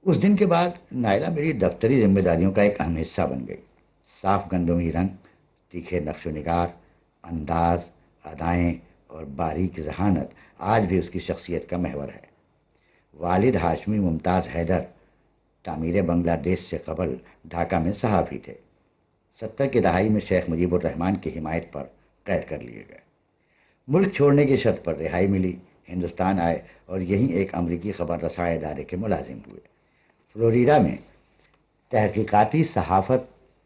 اس دن کے بعد نائلہ میری دفتری ذمہ داریوں کا ایک اہم حصہ بن گئی۔ صاف گندمی رنگ، تیکھے نقش و نگار، انداز، ادائیں اور باریک ذہانت آج بھی اس کی شخصیت کا محور ہے۔ والد ہاشمی ممتاز حیدر تعمیر بنگلہ دیش سے قبل ڈھاکہ میں صحافی تھے۔ 70 کی دہائی میں شیخ مجیب الرحمان کی حمایت پر قید کر لیے گئے۔ ملک چھوڑنے کی شرط پر رہائی ملی، ہندوستان آئے اور یہیں ایک امریکی خبر رساں ادارے کے ملازم ہوئے۔ فلوریڈا میں تحقیقاتی صحافت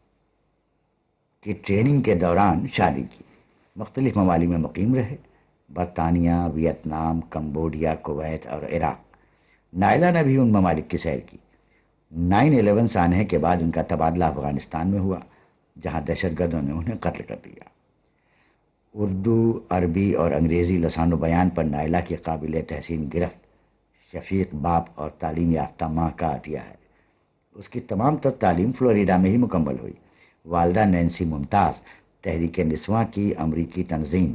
کی ٹریننگ کے دوران شادی کی، مختلف ممالک میں مقیم رہے، برطانیہ، ویتنام، کمبوڈیا، کویت اور عراق۔ نائلہ نے بھی ان ممالک کی سیر کی۔ 9/11 سانحے کے بعد ان کا تبادلہ افغانستان میں ہوا، جہاں دہشت گردوں نے انہیں قتل کر دیا۔ اردو، عربی اور انگریزی لسان و بیان پر نائلہ کی قابل تحسین گرفت شفیق باپ اور تعلیم یافتہ ماں کا عطیہ ہے۔ اس کی تمام تر تعلیم فلوریڈا میں ہی مکمل ہوئی۔ والدہ نینسی ممتاز تحریک نسواں کی امریکی تنظیم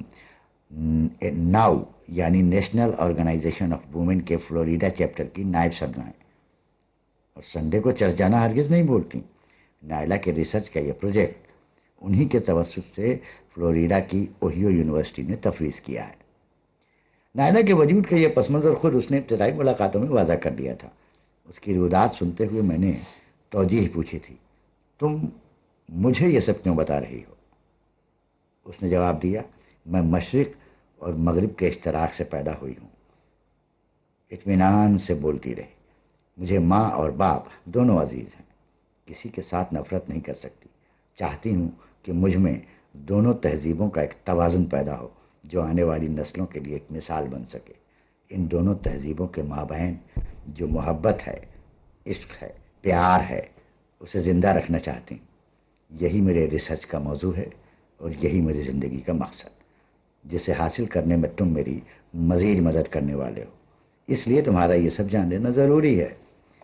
ناؤ یعنی نیشنل آرگنائزیشن آف وومن کے فلوریڈا چیپٹر کی نائب صدر ہیں، اور سنڈے کو چرچ جانا ہرگز نہیں بھولتی۔ نائلہ کے ریسرچ کا یہ پروجیکٹ انہی کے توسط سے فلوریڈا کی اوہیو یونیورسٹی نے تفویض کیا ہے۔ نائلہ کے وجود کا یہ پس منظر خود اس نے ابتدائی ملاقاتوں میں واضح کر دیا تھا۔ اس کی رودات سنتے ہوئے میں نے توجیہ پوچھی تھی، تم مجھے یہ سب کیوں بتا رہی ہو؟ اس نے جواب دیا، میں مشرق اور مغرب کے اشتراک سے پیدا ہوئی ہوں۔ اطمینان سے بولتی رہی، مجھے ماں اور باپ دونوں عزیز ہیں، کسی کے ساتھ نفرت نہیں کر سکتی۔ چاہتی ہوں کہ مجھ میں دونوں تہذیبوں کا ایک توازن پیدا ہو جو آنے والی نسلوں کے لیے ایک مثال بن سکے۔ ان دونوں تہذیبوں کے مابین جو محبت ہے، عشق ہے، پیار ہے، اسے زندہ رکھنا چاہتی ہوں۔ یہی میرے ریسرچ کا موضوع ہے اور یہی میری زندگی کا مقصد، جسے حاصل کرنے میں تم میری مزید مدد کرنے والے ہو۔ اس لیے تمہارا یہ سب جان لینا ضروری ہے۔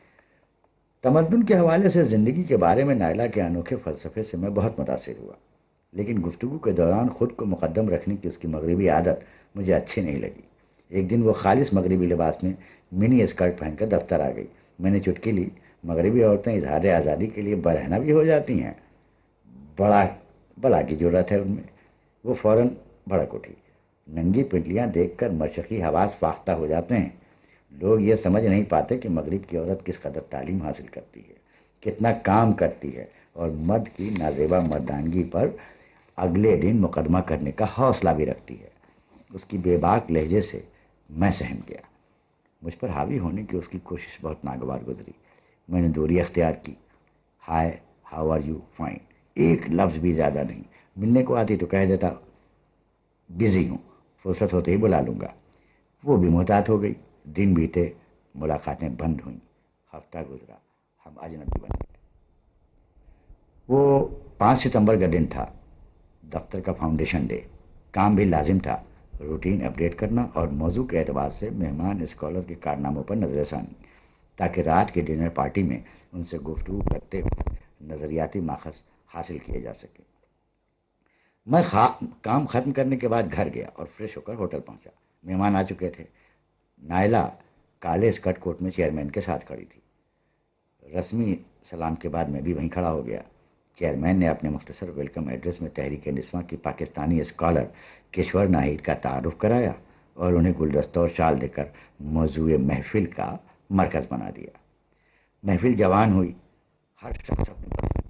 تمدن کے حوالے سے زندگی کے بارے میں نائلہ کے انوکھے فلسفے سے میں بہت متاثر ہوا، لیکن گفتگو کے دوران خود کو مقدم رکھنے کی اس کی مغربی عادت مجھے اچھی نہیں لگی۔ ایک دن وہ خالص مغربی لباس میں منی اسکرٹ پہن کر دفتر آ گئی۔ میں نے چٹکی لی، مغربی عورتیں اظہار آزادی کے لیے برہنہ بھی ہو جاتی ہیں، بڑا کی ضرورت ہے ان میں۔ وہ فوراً بھڑک اٹھی، ننگی پنڈلیاں دیکھ کر مشرقی حواس فاختہ ہو جاتے ہیں۔ لوگ یہ سمجھ نہیں پاتے کہ مغرب کی عورت کس قدر تعلیم حاصل کرتی ہے، کتنا کام کرتی ہے، اور مرد کی نازیبا مردانگی پر اگلے دن مقدمہ کرنے کا حوصلہ بھی رکھتی ہے۔ اس کی بے باک لہجے سے میں سہم گیا۔ مجھ پر حاوی ہونے کی اس کی کوشش بہت ناگوار گزری۔ میں نے دوری اختیار کی، ہائے، ہاؤ آر یو، فائن، ایک لفظ بھی زیادہ نہیں۔ ملنے کو آتی تو کہہ دیتا بزی ہوں، فرصت ہوتے ہی بلا لوں گا۔ وہ بھی محتاط ہو گئی۔ دن بیتے، ملاقاتیں بند ہوئیں، ہفتہ گزرا، ہم اجنبی بن گئے۔ وہ 5 ستمبر کا دن تھا، دفتر کا فاؤنڈیشن ڈے۔ کام بھی لازم تھا، روٹین اپڈیٹ کرنا اور موضوع کے اعتبار سے مہمان اسکالر کے کارناموں پر نظر ثانی، تاکہ رات کی ڈنر پارٹی میں ان سے گفتگو کرتے ہوئے نظریاتی ماخذ حاصل کیے جا سکے۔ میں کام ختم کرنے کے بعد گھر گیا اور فریش ہو کر ہوٹل پہنچا۔ مہمان آ چکے تھے۔ نائلہ کالے اسکرٹ کوٹ میں چیئرمین کے ساتھ کھڑی تھی۔ رسمی سلام کے بعد میں بھی وہیں کھڑا ہو گیا۔ چیئرمین نے اپنے مختصر ویلکم ایڈریس میں تحریک نسواں کی پاکستانی اسکالر کشور ناہید کا تعارف کرایا اور انہیں گلدستہ اور شال دے کر موضوع محفل کا مرکز بنا دیا۔ محفل جوان ہوئی، ہر شخص اپنے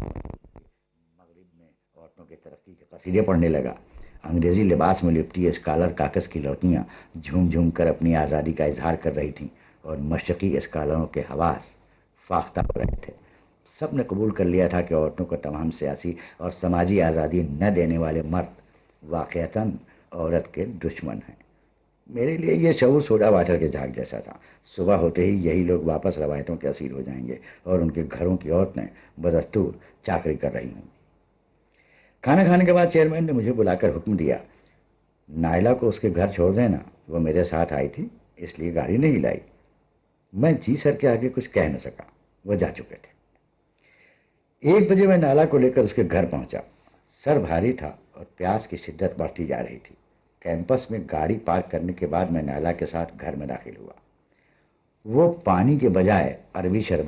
مغرب میں عورتوں کی ترقی کے قصیدے پڑھنے لگا۔ انگریزی لباس میں لپٹی اسکالر کاکس کی لڑکیاں جھوم جھوم کر اپنی آزادی کا اظہار کر رہی تھیں اور مشرقی اسکالروں کے حواس فاختہ ہو رہے تھے۔ سب نے قبول کر لیا تھا کہ عورتوں کو تمام سیاسی اور سماجی آزادی نہ دینے والے مرد واقعتاً عورت کے دشمن ہیں۔ میرے لیے یہ شعور سوڈا واٹر کے جھاگ جیسا تھا۔ صبح ہوتے ہی یہی لوگ واپس روایتوں کے اسیر ہو جائیں گے اور ان کے گھروں کی عورتیں بدستور چاکری کر رہی ہوں۔ کھانا کھانے کے بعد چیئرمین نے مجھے بلا کر حکم دیا، نائلہ کو اس کے گھر چھوڑ دینا، وہ میرے ساتھ آئی تھی اس لیے گاڑی نہیں لائی۔ میں جی سر کے آگے کچھ کہہ نہ سکا، وہ جا چکے تھے۔ 1 بجے میں نائلہ کو لے کر اس کے گھر پہنچا۔ سر بھاری تھا اور پیاس کی شدت بڑھتی جا رہی تھی۔ کیمپس میں گاڑی پارک کرنے کے بعد میں نائلہ کے ساتھ گھر میں داخل ہوا۔ وہ پانی کے بجائے عربی شربت